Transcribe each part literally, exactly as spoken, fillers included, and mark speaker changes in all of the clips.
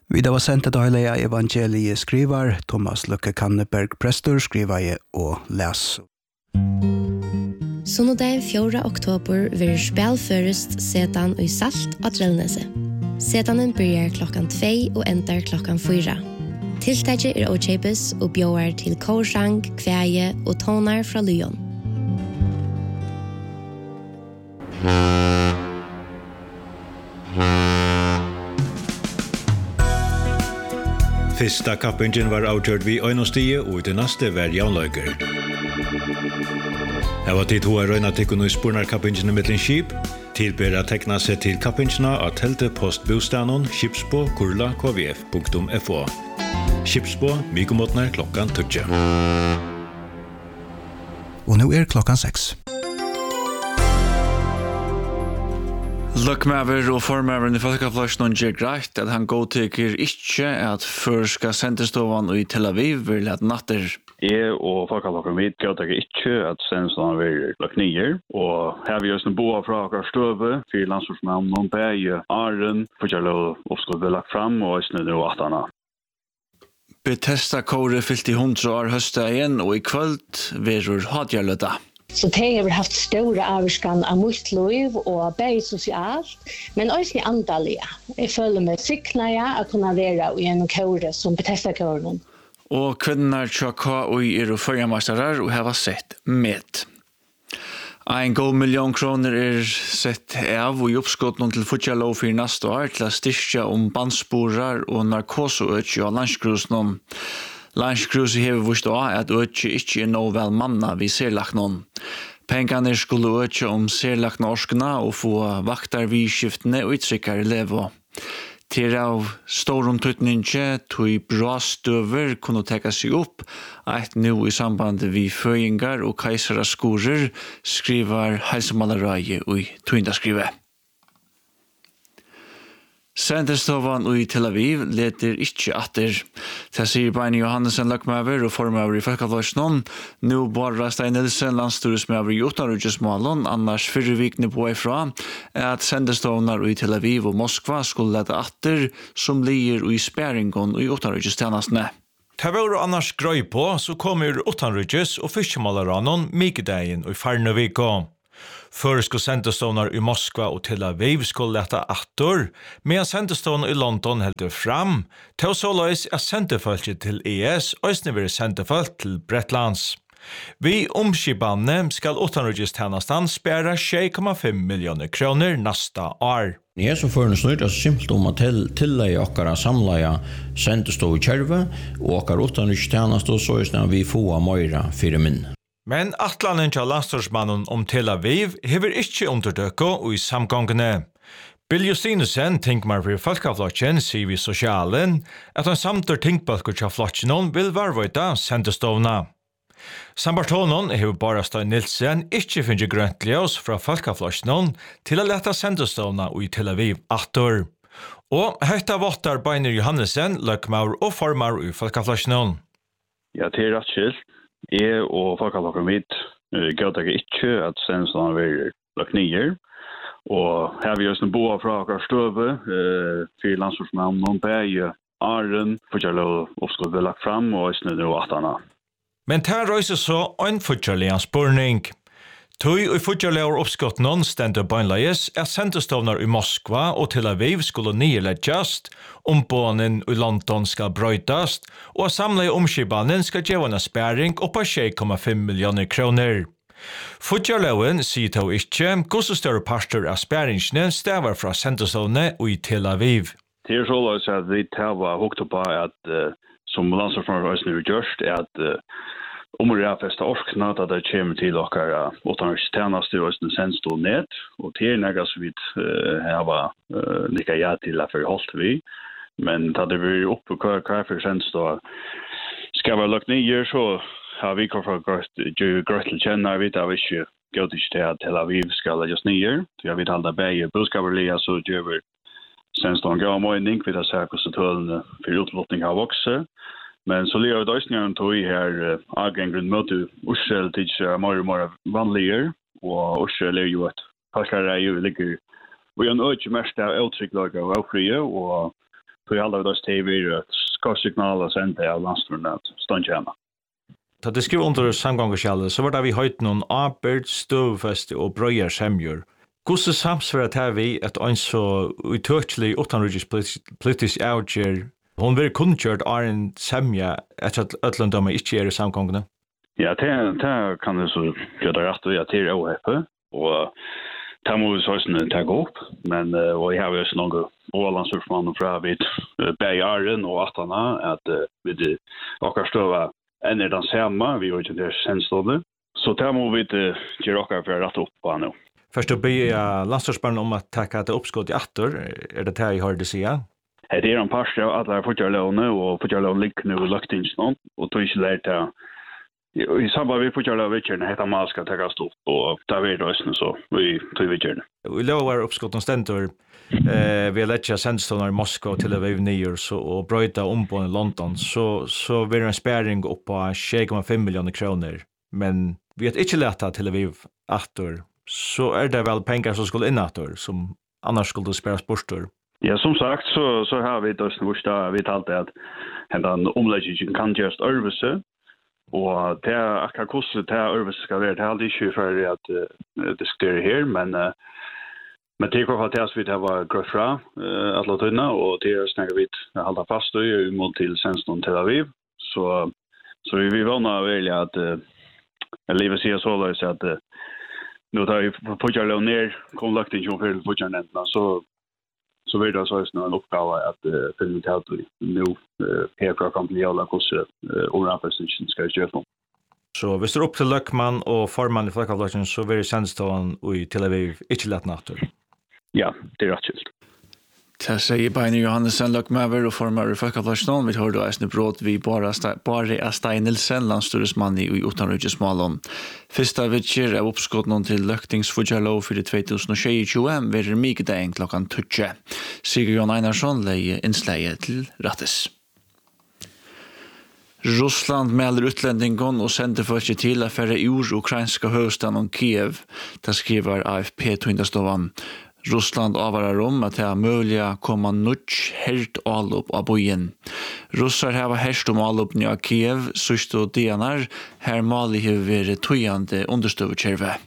Speaker 1: Vi da var sendt til daglige evangeliet skriver, Thomas Løkke Kanneberg Prestor skriver jeg og les.
Speaker 2: Sunnodagen fjorda oktober vil spelførest setan og salt av Drellneset. Setanen börjar klockan två och ändar klockan fyra. Tiltaget er Ochebus og bjóar til korsang, kvæje og tonar fra Lyon.
Speaker 3: Fyrsta kappingen var avgjørt vi øynostige, og det neste var jaunløyker. Her var tid hoa røyna tikkun og spurnar kappingen mittlen skip, tilber at tekna seg til kappingena av teltet post bostanon, Skipsbå, kurla, kvf punktum fo. Skipsbå, mykomotner klokkan tøtje.
Speaker 1: Og nå er klokkan seks.
Speaker 4: Løkmaver og formaveren i Folkeflasjonen gjør greit at han godtykker ikke at førska senterstovan i Tel Aviv vil lade natter.
Speaker 5: Jeg og Folkeflasjonen mitt godtykker ikke at senterstovan vil lade nier, og her vi just en boa fra akkurat støve, for landsordsmannen noen bæge Aren, for jeg lov oppskott vil lagt fram, og jeg snødde og attana.
Speaker 4: Bethesda kåre fyllt i hundra år høstdagen, og i kvöld verur hadjarløtta.
Speaker 6: Så de har haft stora avskan av mitt liv og bare sosialt, men også antallige. Jeg føler meg sikna å kunne være i en kåre som Bethesda-kåren.
Speaker 4: Og kvinner tjaka og er og førjamasterar og hava sett med. En god million kroner er sett av og i oppskotten til futjalov for neste år til å styrke om bandsporer og narkoseøtje av landskrusen. Landskruset hever vust også at øtje ikke er noe vel manna vi serlaknon. Pengene skulle øtje om serlakna orskene og få vaktar vi skiftene og utsikkere leve. Til av stor omtrytninge tog bra støver kunne teka seg opp at nå i samband vi føyingar og keisara skorer skriver helsemalareie og tøyndaskrive. Senterstovan i Tel Aviv leter ikke atter. Det sier Beini Johannesson Løkmaver og formaver i Folkeflasjonen. Nå bare Stein Nilsen, landstyresmaver i Utanrujusmålen, annars fyrre vikene på ifra, er at senterstovanar i Tel Aviv og Moskva skulle lete atter som lier i spæringen i Utanrujustjenestene.
Speaker 3: Det var annars grøy på, så kommer Utanrujus og fiskemalarannon Mikedegin og Farneviko. Føresko senterstånar i Moskva og Tel Aviv skulle leta attor, medan senterstånar i London heldur fram, til så løys er senterfølget til E S og snivere senterfølg til Bretlands. Vi omskibane skal utanrujustjenastan spæra sju komma fem millioner kroner nasta år.
Speaker 7: Jeg så fører snøyt er simpelt om at til, tilleie okkara samleie senterstå i kjerve, og okkara utanrujustjenastan så er vi få av møyra fire minn.
Speaker 3: Men atlanen til landstorsmannen om Tel Aviv hever ikke underdøkket og i samgångene. Bill Justinusen, tinkmar for Folkeflasjonen, sier vi sosialen, at han samter tinkbalker til Flasjonen vil varvøyta senterstovna. Sambartonen hever bare Stein Nilsen ikke finner grønt ljøs fra Folkeflasjonen til å lete senterstovna i Tel Aviv attor. Og høyta våttar Beini Johannesson, Løkmaur og formar i Folkeflasjonen.
Speaker 5: Ja, til rett skilt. Jeg og Folkeflasjonen mitt godtykker ikke at senterstovan vil lagt nier, og her vi just en boa fra akkurat støve, for landsordsmannen noen bæge Aren, for jeg lov oppskott vil lagt fram, og jeg snødde og attana.
Speaker 3: Men her røyser så en futjarlig spurning. Tøy og futjarlegar oppskottene stendur beinleies er senterstovanar i Moskva og Tel Aviv skulle nyleggast, ombånen i London skal brøytast, og samleie omskibanen skal gjøre en spæring opp av sju komma fem millioner kroner. Futjarleven sier to ikke hvordan større parter av spæringene stavar fra senterstovanene i Tel Aviv.
Speaker 5: Det er så løs at vi tar hukt på at uh, som landsorgsmannen har gjort, er at uh, om det er festa orskene, at det kommer til dere utenrikstjeneste og senstå ned, og til er nægget så vidt her var nikket ja til at vi holdt vi, men da det blir oppe hver, hver for senstå skal være lagt nye, så har vi kommet fra grøtt til kjenne, jeg vet at vi ikke går til til at Tel Aviv skal legges nye, så jeg vet at det er begge budskapelige, så gjør vi senstå en grøn måning, vi tar seg hvordan tølene for utlottning har vokset. Men så lirar det også når tog her avgengren møte Ursel til mer og mer vanligere, og Ursel er jo et halkere jo ligger og en øke mest av uttrykkelager og avfrie, og Så jag håller oss till vi ska signala sända av landsturnat ståndtjärna.
Speaker 3: Ta det skriver under samgångarskjallet, så var det vi høyt noen arbeid, støvfeste og brøyer semjør. Hvordan samsvaret har vi at en så utøkelig utenriks politisk avgjør, hun vil kunnkjørt av en semja etter at Øtlanddommer ikke er i samgångene?
Speaker 5: Ja, det, det kan jeg så gjøre det rett og gjøre til å heppe, og det må vi sånn ta opp, men og jeg har jo også noen Ålandsutmannen fra vidt Bergaren og Attana, at vi akkurat støver enn er den samme, vi har ikke det senstående. Så det må vi ikke gjøre akkurat for å rette opp på nå.
Speaker 3: Først å be landslagsbarn om at takke at det oppskått i atter, er det det jeg har det å si?
Speaker 5: Det er en parst av alle fortjærlåne, og fortjærlåne ligger nå i løgtingsen, og tog ikke lært det. I samband med fortjærlåne heter man skal takke opp, og det er vi røsene, så vi tog vidtjerne.
Speaker 3: Vi lover oppskått stentor. Eh, vi har lett seg sendstående i Moskva til Aviv nio så, og brøyta om på i London, så, så blir det en sperring opp på tre komma fem miljoner kroner. Men vi har ikke lett til Aviv atter, så er det vel penger som skulle inn atter, som annars skulle sperres borster.
Speaker 5: Ja, som sagt, så, så har vi døsten borsta, vi talte at den omleggingen kan gjøres øvelse, og det er akkurat hvordan det øvelse skal være. Det er aldri ikke for at uh, det skal her, men uh, Men det går för att vi det var gått fra uh, alla tunna och det är snäga vi hålla fast och i mot till Senston Tel Aviv så så vi vi vana väl att uh, livet ser så där så att uh, nu tar vi på jag ner kom lagt in ju för fortjänsterna så så vill det så är en uppgåva att uh, finna ut att nu pekar kan bli alla kurser och rapportationen ska göras.
Speaker 3: Så hvis du er opp til Løkman og formann i Folkeavløsningen, så vil det Senston i Tel Aviv ikke lett natter.
Speaker 5: Ja, det er rett skilt.
Speaker 4: Det sier Beine Johansen, Løkmaver og formar i Folkeavløsningen. Vi har da eisne bråd vi bare er Stein Nilsen, landstyresmann i utenriksmålen. Fyrsta vidtjer er oppskått noen til løktingsfudjalov for to tusen tjue, ved Mykdegn klokkan tjugo. Sigurd Jon Einarsson leie innsleie til Rattes. Russland melder utlendingen og sender folk til å føre ur ukrainska høvstaden om Kiev. Det skriver A F P Tøyndastovan. Russland avvarar om at det er mulig å komme nødt helt allop av bojen. Russar har herst om allopene av Kiev, sørst og dianar, her malig har vært tøyande understøverkjerve.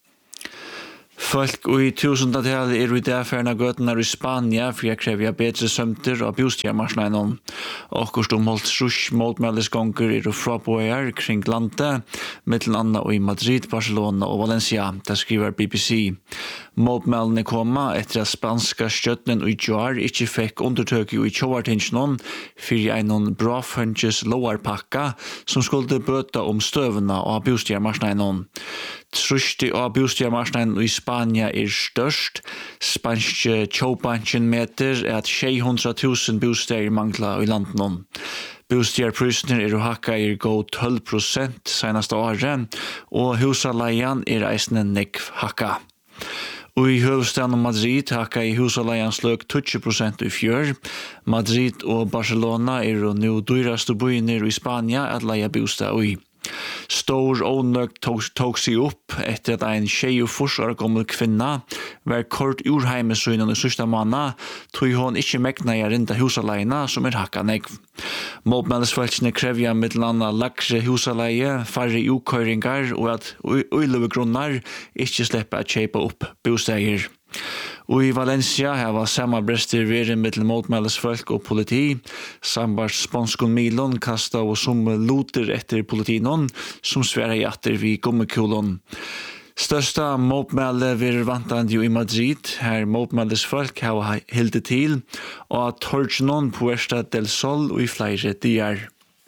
Speaker 4: Folk i tusendatallet er i det færne gøtene i Spania for å kreve bedre sømter og bostjermarsneinen. Akkurat om holdt trus motmeldesgonger er frabøyer kring landet, mellom annet i Madrid, Barcelona og Valencia, det skriver B B C. Motmeldene kommer etter at spanska støtten og Joar ikke fikk undertøk i tjoartingsjonen for en brafønges lovarpakka som skulle bøte om støvene av bostjermarsneinen. Trusti av bostjermarsneinen i Spania er størst. Spanske tjobanken meter er at sju hundre tusen bostäder mangler i landet. Bostjerprysene er å hakka i god tolv prosent seneste året, og husaleien er eisende nekv hakka. Og i hovedstaden Madrid hakka i husaleien sløk tjue prosent i fjør. Madrid og Barcelona er å nå dyraste bøyner i Spania at leie bostad i. Stor ånøk tog, tog seg opp etter at en tjej og forsvar gammel kvinna var kort ur heimesøynen i sørste manna, tog hun ikke mekna i rinda husaleina som er hakka negv. Målmeldesfeltsene krevja mittelanna lakre husaleie, færre ukøyringar og at uiluvegrunnar ikke slipper å kjeipa opp bosteier. Og i Valencia har samarbeidster vært mellom motmeldesfolk og politi. Sambart sponskon Milon kastet og som loter etter politinon, som sverre etter vid gommekulon. Størsta motmelde vil vantande i Madrid, her motmeldesfolk har hildet til, og at torgnon på Puerta del Sol og i flere dier.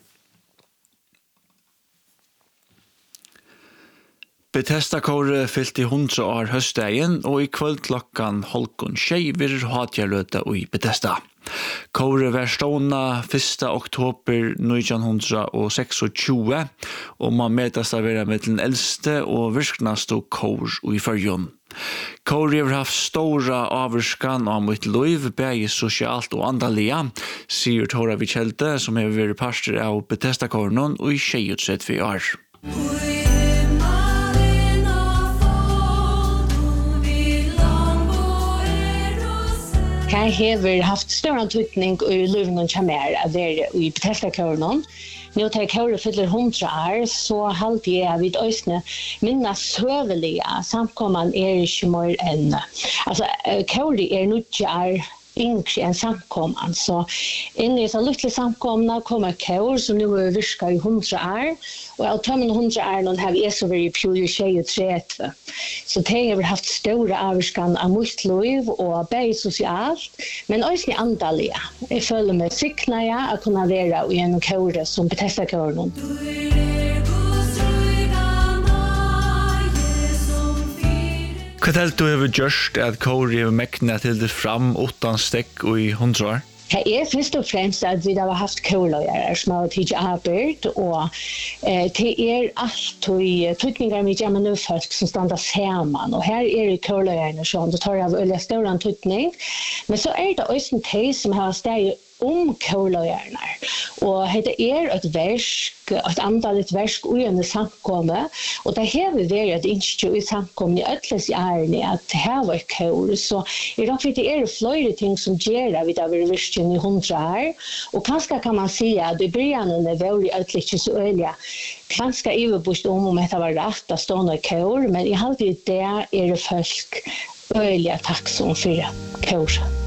Speaker 4: Bethesda-kåre fyllt i hundre år høstdagen, og i kveld klokkan holkon tjei vil hatjarløta i Bethesda. Kåre var stående første oktober nitton tjueseks, og man metas av være med den eldste og virknaste kår i førjon. Kåre har haft stora avvurskan av mitt liv, begge sosialt og andalige, sier Tora Vichelte, som har vært pastor av Bethesda-kåren og i tjueseks år.
Speaker 6: Her Det har haft stor tydning i livet som är att det i Bethesda-kören. Nu tar kören fyller hundra år, så halte jag vid ösne minna söveliga samkomman är inte mer än. Alltså, kören är nutjar yngre än samkomman. Så inne i så lite samkomna kommer kör som nu är virka i hundra år. Och av tömmen hundra år har vi så varit pjur tjej och tretve. Så det har haft stora avskan av mitt liv och bäg socialt, men också andaliga. Jag följer mig sikna jag att kunna vara i en kör som Bethesda kören.
Speaker 4: Hva helt du har gjort at Kåre har meknet til det fram utan stekk og i hundra år?
Speaker 6: Det är först och främst att vi har haft kålöjare som har tidigt arbetat och eh, det är allt och tydningar med jämna folk som stannar samman och här är det kålöjare som det tar av öliga stora tydning, men så är det också en som har steg om kålöjarna och det är ett versk, ett antal versk och en samkomma och det har vi varit inte i samkomma i ötles i ärne att det här var kål så i dag det är flera ting som gör vi där vi visst i hundra år och kanske kan man säga att i början är väldigt ötligt så öliga kanske överbust om om det var rätt att stå några kål men i halvtid det är det folk öliga tack som för kål.